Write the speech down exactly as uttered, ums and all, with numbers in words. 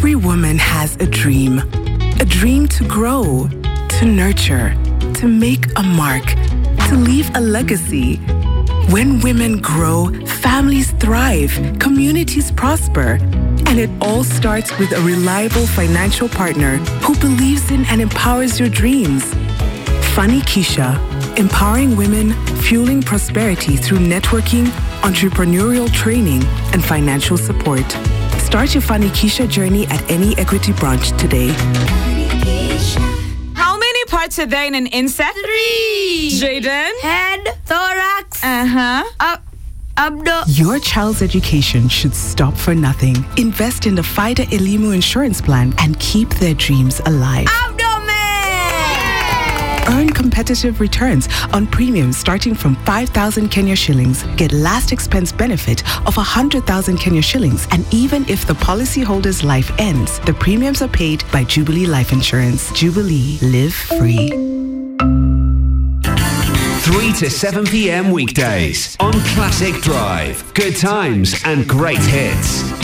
Every woman has a dream. A dream to grow, to nurture, to make a mark, to leave a legacy. When women grow, families thrive, communities prosper. And it all starts with a reliable financial partner who believes in and empowers your dreams. Funny Keisha, empowering women, fueling prosperity through networking, entrepreneurial training, and financial support. Start your Funny Keisha journey at any Equity branch today. How many parts are there in an insect? Three. Jaden? Head, thorax, Uh-huh. up, abdo. Your child's education should stop for nothing. Invest in the FIDA Elimu insurance plan and keep their dreams alive. Abdomen! Earn competitive returns on premiums starting from five thousand Kenya shillings. Get last expense benefit of one hundred thousand Kenya shillings. And even if the policyholder's life ends, the premiums are paid by Jubilee Life Insurance. Jubilee, live free. three to seven p.m. weekdays on Classic Drive. Good times and great hits.